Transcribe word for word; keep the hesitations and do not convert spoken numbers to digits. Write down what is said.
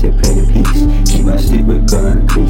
to pay the peace. Keep my stick with gun,